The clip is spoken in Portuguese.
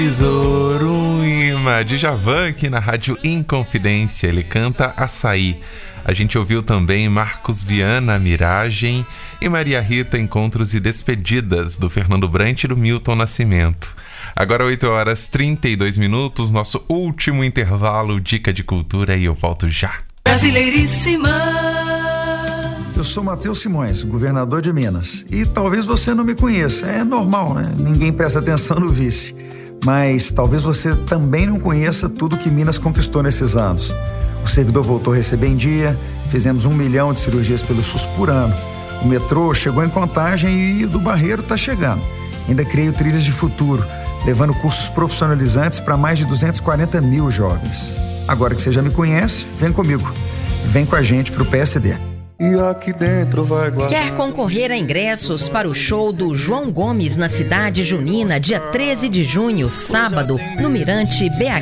Zorunima, Djavan aqui na Rádio Inconfidência, ele canta Açaí. A gente ouviu também Marcos Viana, Miragem, e Maria Rita, Encontros e Despedidas, do Fernando Brant e do Milton Nascimento. Agora 8h32, nosso último intervalo, Dica de Cultura, e eu volto já. Brasileiríssima. Eu sou Matheus Simões, governador de Minas, e talvez você não me conheça, é normal, né? Ninguém presta atenção no vice. Mas talvez você também não conheça tudo que Minas conquistou nesses anos. O servidor voltou a receber em dia, fizemos 1 milhão de cirurgias pelo SUS por ano. O metrô chegou em Contagem e o do Barreiro está chegando. Ainda criei o Trilhas de Futuro, levando cursos profissionalizantes para mais de 240 mil jovens. Agora que você já me conhece, vem comigo. Vem com a gente pro PSD. E aqui dentro vai guardar. Quer concorrer a ingressos para o show do João Gomes na Cidade Junina, dia 13 de junho, sábado, no Mirante BH?